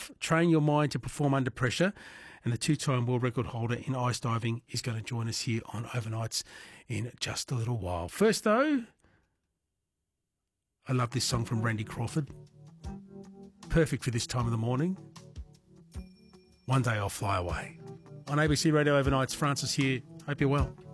yourself, train your mind to perform under pressure. And the two-time world record holder in ice diving is going to join us here on Overnights in just a little while. First, though, I love this song from Randy Crawford. Perfect for this time of the morning. One Day I'll Fly Away. On ABC Radio Overnights, Francis here. Hope you're well.